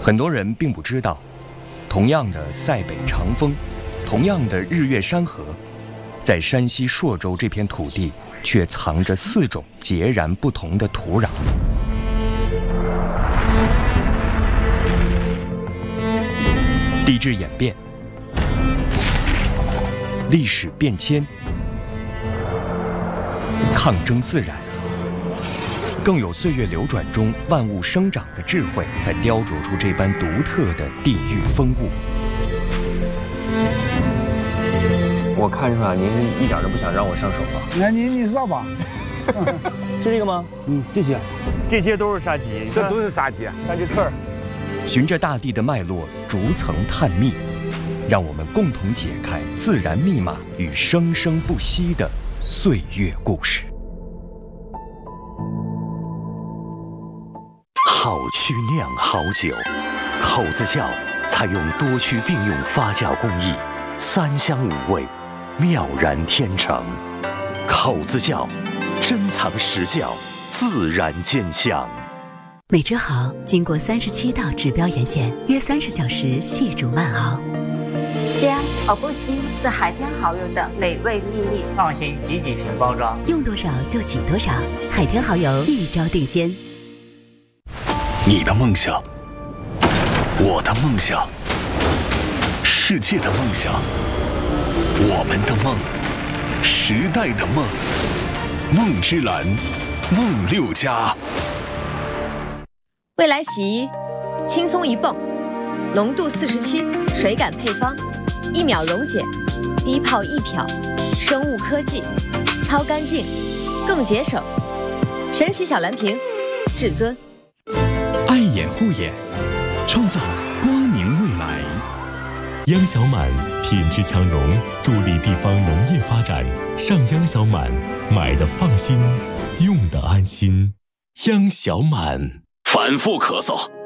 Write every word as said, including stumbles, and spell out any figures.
很多人并不知道，同样的塞北长风，同样的日月山河，在山西朔州这片土地却藏着四种截然不同的土壤。地质演变、历史变迁、抗争自然，更有岁月流转中万物生长的智慧，才雕琢出这般独特的地域风物。 我看出来您是一点都不想让我上手吧？ 那你你说吧。 是这个吗？ 嗯，这些， 这些都是沙棘， 这都是沙棘。 看这刺儿。 循着大地的脉络，逐层探秘，让我们共同解开自然密码与生生不息的岁月故事。 好曲酿好酒，口子窖采用多区并用发酵工艺，三香五味，妙然天成。口子窖，珍藏实窖，自然见香。 美之蚝经过三十七道指标盐选，约三十小时细煮慢熬， 香而不腥是海天蚝油的美味秘密。 放心，挤几瓶包装， 用多少就挤多少。海天蚝油一招定鲜。 你的梦想，我的梦想，世界的梦想，我们的梦，时代的梦，梦之蓝，梦六家。 未来洗衣，轻松一泵，浓度四十七，水感配方，一秒溶解，低泡一漂，生物科技，超干净，更节省。神奇小蓝瓶，至尊。 爱眼护眼，创造光明未来。央小满品质强融，助力地方农业发展。上央小满，买的放心，用的安心。央小满。 反复咳嗽，